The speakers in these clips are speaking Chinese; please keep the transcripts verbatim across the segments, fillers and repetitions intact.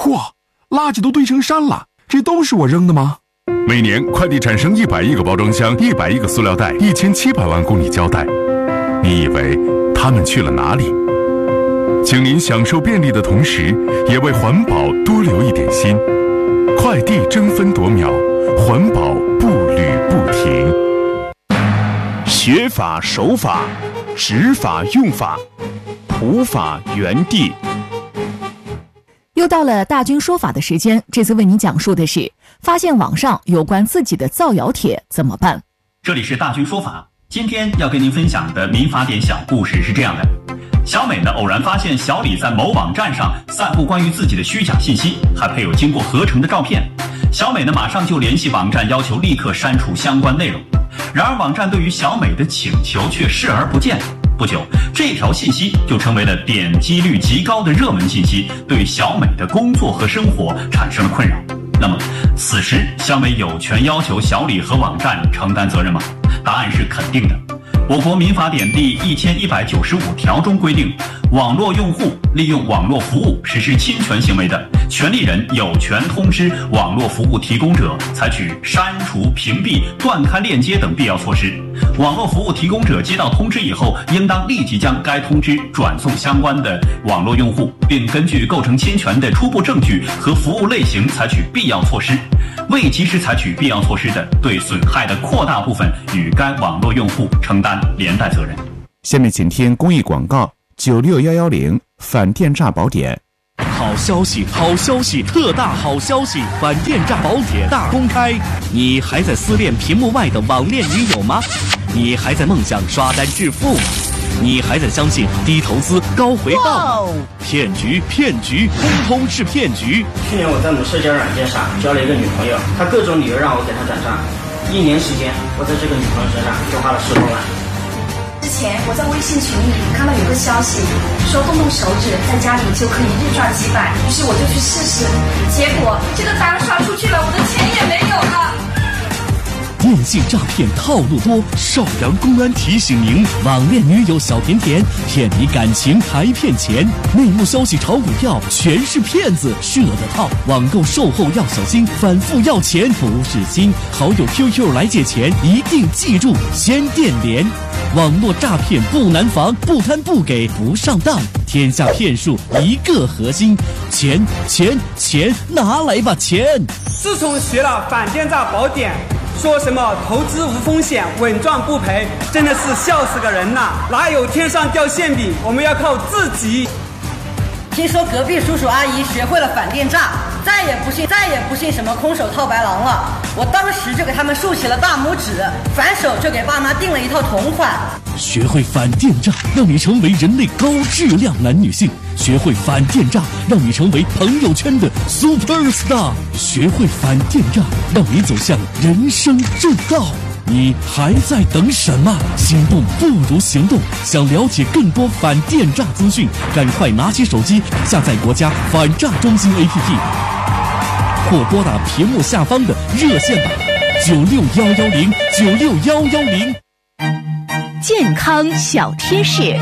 嚯，垃圾都堆成山了，这都是我扔的吗？ 每年快递产生一百亿个包装箱，一百亿个塑料袋，一千七百万公里胶带。你以为它们去了哪里？请您享受便利的同时，也为环保多留一点心。快递争分夺秒，环保步履不停。 学法守法，执法用法，普法原地。 又到了大军说法的时间，这次为你讲述的是发现网上有关自己的造谣帖怎么办。 这里是大军说法，今天要跟您分享的民法典小故事是这样的。小美呢偶然发现小李在某网站上散布关于自己的虚假信息，还配有经过合成的照片。小美呢马上就联系网站，要求立刻删除相关内容。然而网站对于小美的请求却视而不见。不久，这条信息就成为了点击率极高的热门信息，对小美的工作和生活产生了困扰。那么，此时小美有权要求小李和网站承担责任吗？答案是肯定的。我国民法典第一千一百九十五条中规定，网络用户利用网络服务实施侵权行为的，权利人有权通知网络服务提供者采取删除、屏蔽、断开链接等必要措施。网络服务提供者接到通知以后，应当立即将该通知转送相关的网络用户，并根据构成侵权的初步证据和服务类型采取必要措施。未及时采取必要措施的，对损害的扩大部分与该网络用户承担连带责任。 下面请听公益广告：九六一一零反电诈宝典。好消息，好消息，特大好消息！反电诈宝典大公开！你还在思恋屏幕外的网恋女友吗？你还在梦想刷单致富？你还在相信低投资高回报？骗局，骗局，通通是骗局！ 去年我在某社交软件上交了一个女朋友，她各种理由让我给她转账。一年时间，我在这个女朋友身上就花了十多万。 之前我在微信群里看到有个消息，说动动手指在家里就可以日赚几百，于是我就去试试，结果这个单刷出去了，我的钱也没有了。 电信诈骗套路多，邵阳公安提醒您：网恋女友小甜甜骗你感情还骗钱，内幕消息炒股票全是骗子设的套，网购售后要小心，反复要钱不是心，好友 Q Q 来借钱一定记住先电联。网络诈骗不难防，不贪不给不上当，天下骗术一个核心，钱钱钱拿来吧钱！ 自从学了反电诈宝典，说什么投资无风险，稳赚不赔，真的是笑死个人呐！哪有天上掉馅饼，我们要靠自己。 听说隔壁叔叔阿姨学会了反电诈，再也不信再也不信什么空手套白狼了。我当时就给他们竖起了大拇指，反手就给爸妈订了一套同款。 学会反电诈，让你成为人类高质量男女性；学会反电诈，让你成为朋友圈的 super star；学会反电诈，让你走向人生正道。你还在等什么？心动不如行动！想了解更多反电诈资讯，赶快拿起手机下载国家反诈中心 A P P， 或拨打屏幕下方的热线吧：九六幺幺零九六幺幺零。 健康小贴士。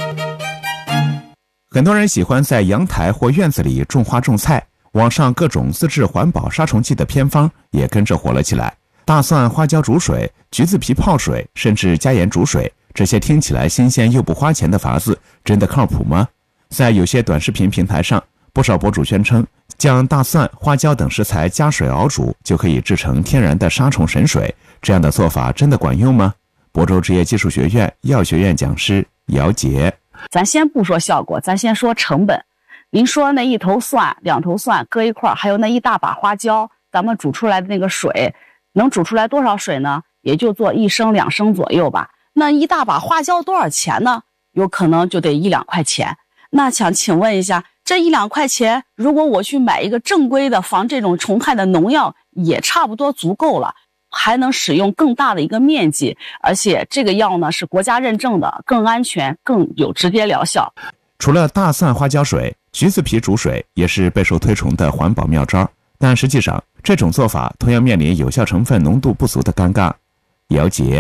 很多人喜欢在阳台或院子里种花种菜，网上各种自制环保杀虫剂的偏方也跟着火了起来。大蒜、花椒煮水、橘子皮泡水，甚至加盐煮水，这些听起来新鲜又不花钱的法子，真的靠谱吗？在有些短视频平台上，不少博主宣称，将大蒜、花椒等食材加水熬煮，就可以制成天然的杀虫神水。这样的做法真的管用吗？亳州职业技术学院药学院讲师姚杰： 咱先不说效果，咱先说成本。您说那一头蒜、两头蒜搁一块，还有那一大把花椒，咱们煮出来的那个水，能煮出来多少水呢？也就做一升两升左右吧。那一大把花椒多少钱呢？有可能就得一两块钱。那想请问一下，这一两块钱，如果我去买一个正规的防这种虫害的农药，也差不多足够了，还能使用更大的一个面积，而且这个药呢是国家认证的，更安全，更有直接疗效。 除了大蒜花椒水，橘子皮煮水也是备受推崇的环保妙招，但实际上这种做法同样面临有效成分浓度不足的尴尬。姚杰：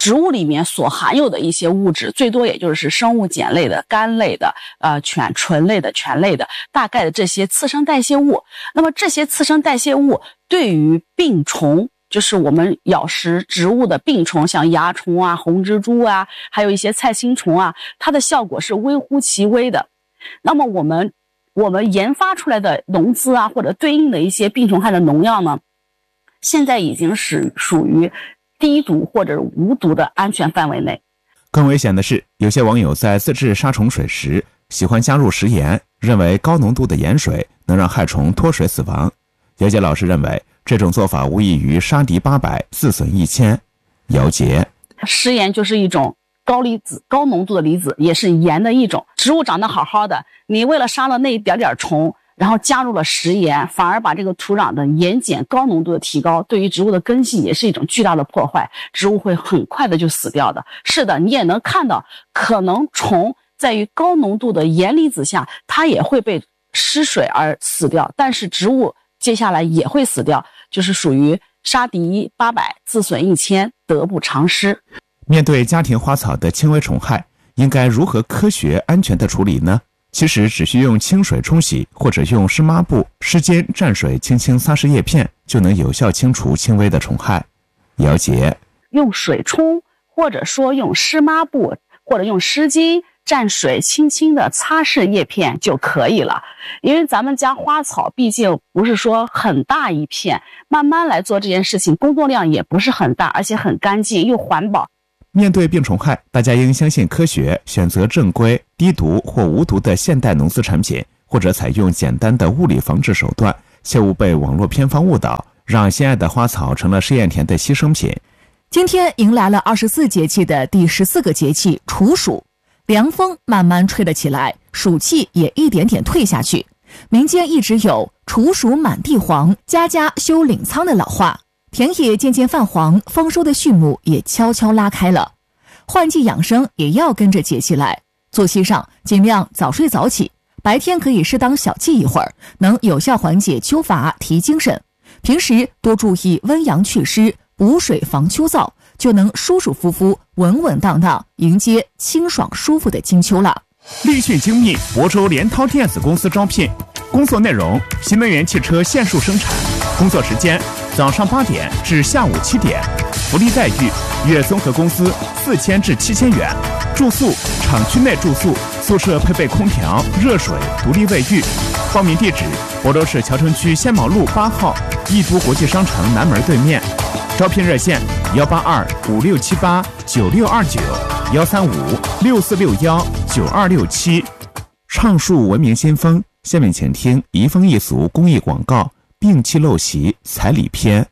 植物里面所含有的一些物质，最多也就是生物碱类的、苷类的、呃醛醇类的、醛类的，大概的这些次生代谢物。那么这些次生代谢物对于病虫，就是我们咬食植物的病虫，像蚜虫啊、红蜘蛛啊，还有一些菜青虫啊，它的效果是微乎其微的。那么我们我们研发出来的农资啊，或者对应的一些病虫害的农药呢，现在已经是属于低毒或者无毒的安全范围内。 更危险的是，有些网友在自制杀虫水时喜欢加入食盐，认为高浓度的盐水能让害虫脱水死亡。姚杰老师认为，这种做法无异于杀敌八百，自损一千。姚杰， 食盐就是一种高离子、高浓度的离子，也是盐的一种。植物长得好好的，你为了杀了那一点点虫，然后加入了食盐，反而把这个土壤的盐碱高浓度的提高，对于植物的根系也是一种巨大的破坏，植物会很快的就死掉的。是的，你也能看到，可能虫在于高浓度的盐离子下，它也会被失水而死掉，但是植物接下来也会死掉，就是属于杀敌八百，自损一千，得不偿失。 面对家庭花草的轻微虫害，应该如何科学安全的处理呢？其实只需用清水冲洗，或者用湿抹布、湿巾蘸水轻轻擦拭叶片，就能有效清除轻微的虫害。姚杰， 用水冲，或者说用湿抹布，或者用湿巾蘸水轻轻的擦拭叶片就可以了。因为咱们家花草毕竟不是说很大一片，慢慢来做这件事情，工作量也不是很大，而且很干净又环保。 面对病虫害，大家应相信科学，选择正规、低毒或无毒的现代农资产品，或者采用简单的物理防治手段，切勿被网络偏方误导，让心爱的花草成了试验田的牺牲品。 今天迎来了二十四节气的第十四个节气处暑，凉风慢慢吹了起来，暑气也一点点退下去。民间一直有处暑满地黄，家家修岭苍的老话，田野渐渐泛黄，丰收的序幕也悄悄拉开了。换季养生也要跟着节气来，作息上尽量早睡早起，白天可以适当小憩一会儿，能有效缓解秋乏提精神。平时多注意温阳祛湿，补水防秋燥，就能舒舒服服稳稳当当迎接清爽舒服的金秋了。 立讯精密亳州联涛电子公司招聘，工作内容：新能源汽车线束生产，工作时间早上八点至下午七点，福利待遇：月综合工资四千至七千元，住宿厂区内住宿，宿舍配备空调、热水、独立卫浴。报名地址：亳州市谯城区仙毛路八号易都国际商城南门对面。招聘热线：幺八二五六七八九六二九，幺三五六四六幺九二六七。畅述文明先锋，下面请听移风易俗公益广告：病气陋习彩礼篇。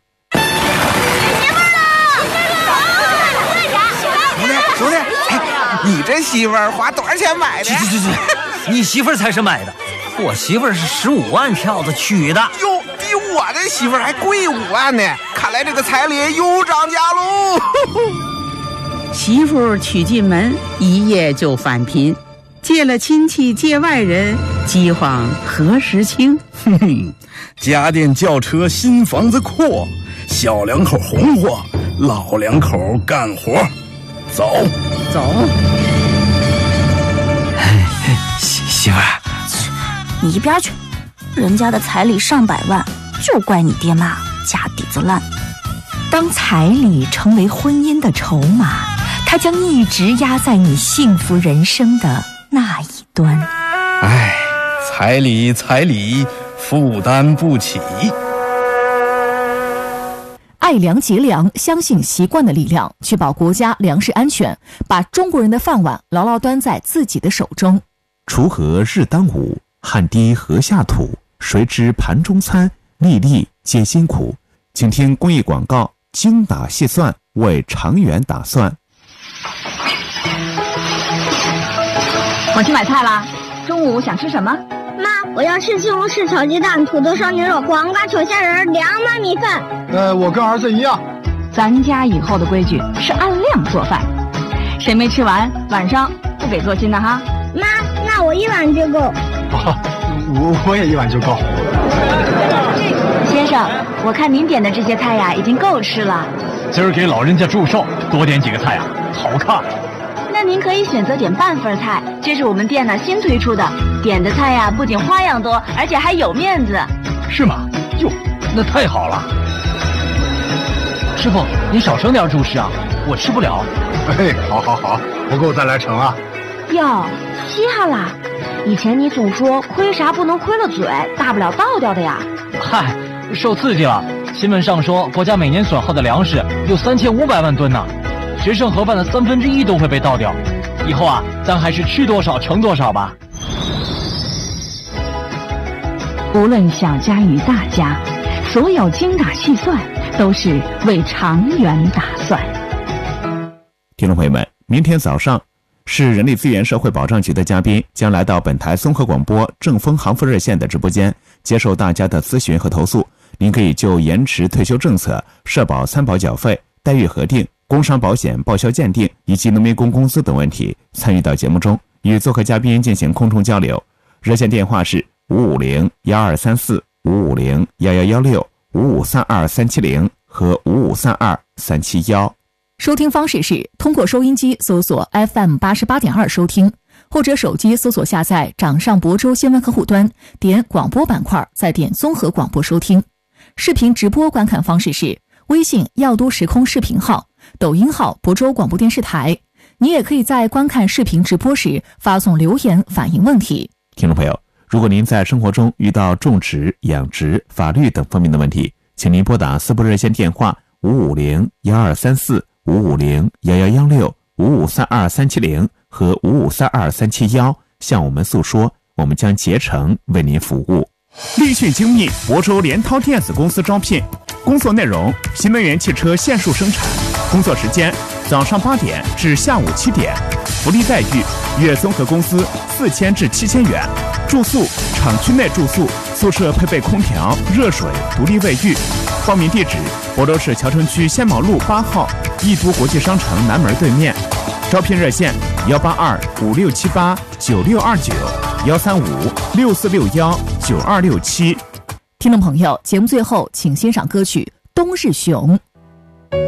兄弟，哎，你这媳妇儿花多少钱买的？ 去去去去，你媳妇儿才是买的，我媳妇儿是十五万票子娶的。 哟，比我的媳妇儿还贵五万呢！看来这个彩礼又涨价喽。 媳妇娶进门，一夜就返贫，借了亲戚借外人，饥荒何时清？ 哼哼，家电轿车新房子阔，小两口红火，老两口干活。走走。 媳媳妇儿， 你一边去！人家的彩礼上百万，就怪你爹妈家底子烂。 当彩礼成为婚姻的筹码，它将一直压在你幸福人生的那一端。 唉，彩礼彩礼，负担不起。 爱粮节粮，相信习惯的力量，确保国家粮食安全，把中国人的饭碗牢牢端在自己的手中。 锄禾日当午，汗滴禾下土，谁知盘中餐，粒粒皆辛苦。请听公益广告：精打细算，为长远打算。 我去买菜啦，中午想吃什么？ 妈，我要吃西红柿炒鸡蛋、土豆烧牛肉、黄瓜炒虾仁、凉焖米饭。 呃，我跟儿子一样。 咱家以后的规矩是按量做饭，谁没吃完，晚上不给做新的哈。 妈，那我一碗就够。 哦，我我也一碗就够。 先生，我看您点的这些菜呀，已经够吃了。 今儿给老人家祝寿，多点几个菜啊，好看。 那您可以选择点半份菜，这是我们店呢新推出的，点的菜呀不仅花样多，而且还有面子。 是吗？哟，那太好了。师傅，您少盛点主食啊，我吃不了。哎，好好好，不够再来盛啊。 哟，稀罕啦！以前你总说亏啥不能亏了嘴，大不了倒掉的呀。 嗨，受刺激了。新闻上说，国家每年损耗的粮食有三千五百万吨呢，学剩盒饭的三分之一都会被倒掉。以后啊，咱还是吃多少盛多少吧。 无论小家与大家，所有精打细算都是为长远打算。 听众朋友们，明天早上市人力资源社会保障局的嘉宾将来到本台综合广播正风行富热线的直播间，接受大家的咨询和投诉。您可以就延迟退休政策、社保参保缴费、待遇核定、工伤保险报销鉴定以及农民工工资等问题参与到节目中，与做客嘉宾进行空中交流。热线电话是五五零幺二三四、五五零幺幺幺六、五五三二三七零和五五三二三七幺。 收听方式是通过收音机搜索 F M 八十八点二收听，或者手机搜索下载掌上亳州新闻客户端，点广播板块，再点综合广播收听。视频直播观看方式是微信耀都时空视频号、抖音号亳州广播电视台。你也可以在观看视频直播时发送留言反映问题。 听众朋友，如果您在生活中遇到种植、养殖、法律等方面的问题，请您拨打四部热线电话五五零幺二三四、五五零幺幺幺六、五五三二三七零和五五三二三七幺向我们诉说，我们将竭诚为您服务。立讯精密亳州联涛电子公司招聘，工作内容：新能源汽车线束生产，工作时间早上八点至下午七点，福利待遇：月综合工资四千至七千元，住宿厂区内住宿，宿舍配备空调、热水、独立卫浴。报名地址：亳州市桥城区仙毛路八号易都国际商城南门对面。招聘热线：幺八二五六七八九六二九，幺三五六四六幺九二六七。 听众朋友，节目最后请欣赏歌曲《冬日熊》。